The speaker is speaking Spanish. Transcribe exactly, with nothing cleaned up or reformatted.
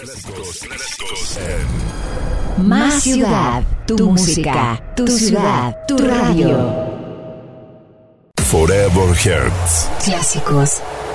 Clásicos, clásicos en Más Ciudad, tu música, tu ciudad, tu radio. Forever Hearts. Clásicos